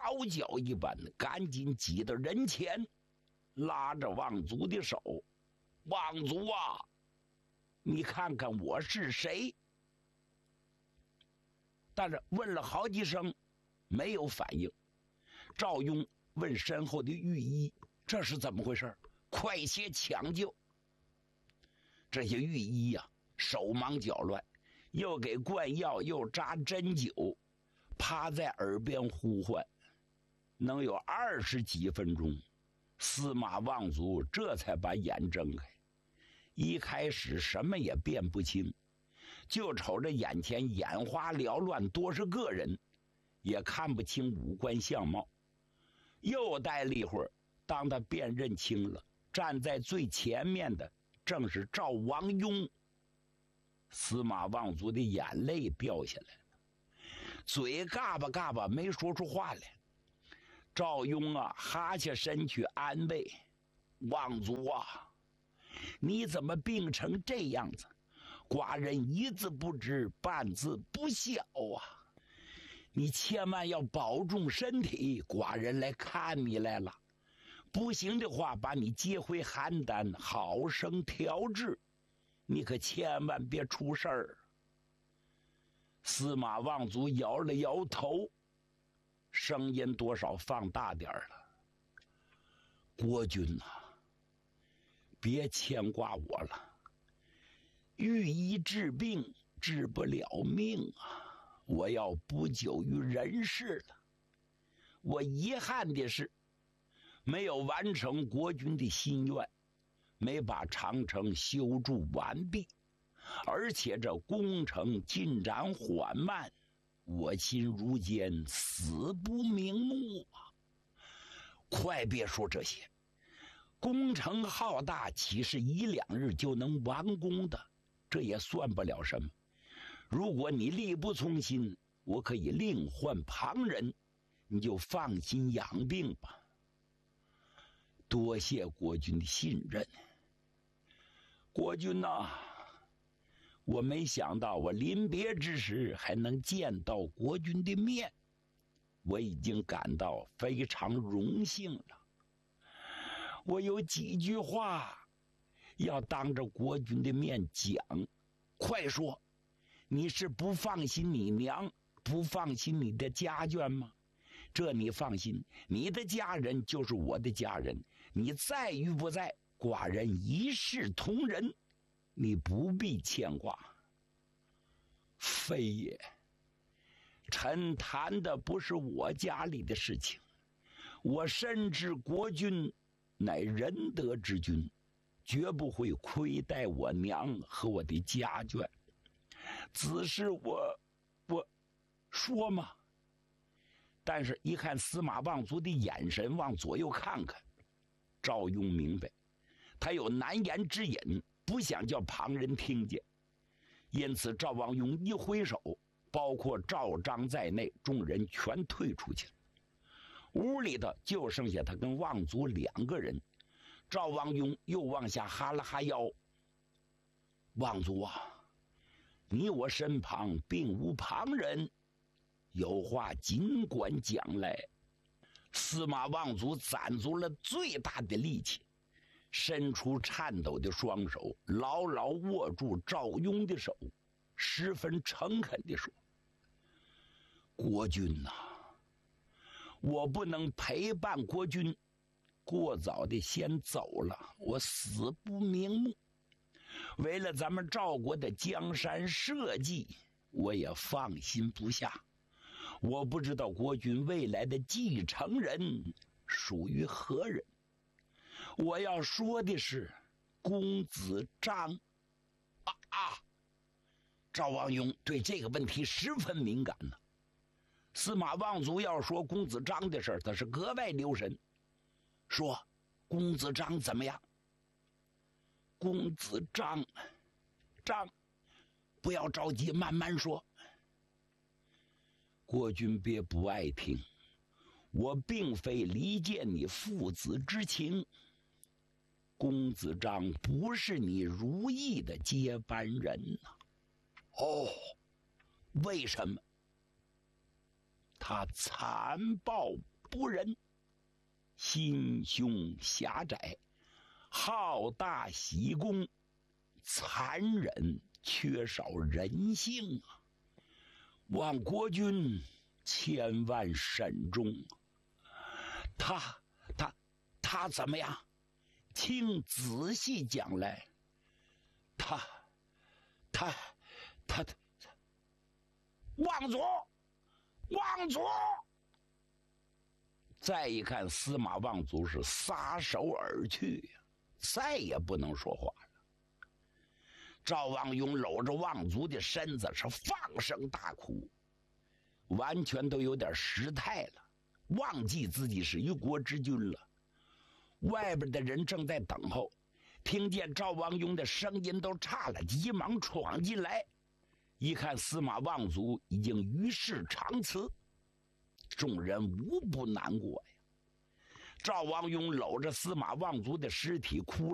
嚎叫一般的赶紧挤到人前，拉着望族的手：“望族啊，你看看我是谁？”但是问了好几声，没有反应。赵雍问身后的御医：“这是怎么回事？快些抢救！”这些御医呀，手忙脚乱，又给灌药，又扎针灸，趴在耳边呼唤，能有20几分钟，司马望族这才把眼睁开。一开始什么也辨不清，就瞅着眼前眼花缭乱多少个人，也看不清五官相貌。又待了一会儿，当他辨认清了，站在最前面的正是赵王雍。司马望族的眼泪掉下来了，嘴嘎巴嘎巴没说出话来。赵雍啊，哈下身去安慰：“望族啊，你怎么病成这样子？寡人一字不知，半字不晓啊！你千万要保重身体，寡人来看你来了。不行的话，把你接回邯郸，好生调治。你可千万别出事儿。”司马望族摇了摇头，声音多少放大点了：“国君啊，别牵挂我了。御医治病治不了命啊，我要不久于人世了。我遗憾的是，没有完成国君的心愿，没把长城修筑完毕，而且这工程进展缓慢，我心如坚，死不瞑目啊！快别说这些，工程浩大，岂是1、2日就能完工的？这也算不了什么。如果你力不从心，我可以另换旁人，你就放心养病吧。多谢国君的信任。国君呐，我没想到我临别之时还能见到国君的面，我已经感到非常荣幸了。我有几句话要当着国君的面讲，快说，你是不放心你娘，不放心你的家眷吗？这你放心，你的家人就是我的家人，你在与不在，寡人一视同仁，你不必牵挂。非也，臣谈的不是我家里的事情，我深知国君乃仁德之君，绝不会亏待我娘和我的家眷。只是我说嘛。但是一看司马望族的眼神往左右看看，赵雍明白他有难言之隐，不想叫旁人听见，因此赵王雍一挥手，包括赵章在内众人全退出去了。屋里的就剩下他跟望族2个人。赵王雍又往下哈了哈腰：“望族啊，你我身旁并无旁人，有话尽管讲来。”司马望族攒足了最大的力气，伸出颤抖的双手，牢牢握住赵雍的手，十分诚恳地说：“国君呐，我不能陪伴国君，过早的先走了，我死不瞑目。为了咱们赵国的江山社稷，我也放心不下。我不知道国君未来的继承人属于何人。我要说的是公子章。”赵王雍对这个问题十分敏感呢。司马望族要说公子章的事，他是格外留神。说公子章怎么样？公子章，不要着急，慢慢说。国君别不爱听，我并非离间你父子之情。公子章不是你如意的接班人呐。哦，为什么？他残暴不仁，心胸狭窄，好大喜功，残忍，缺少人性啊！望国君千万慎重。他怎么样？请仔细讲来。他，望族！再一看，司马望族是撒手而去呀，再也不能说话了。赵望勇搂着望族的身子是放声大哭，完全都有点失态了，忘记自己是一国之君了。外边的人正在等候，听见赵望勇的声音都差了，急忙闯进来，一看司马望族已经与世长辞，众人无不难过呀。赵望勇搂着司马望族的尸体哭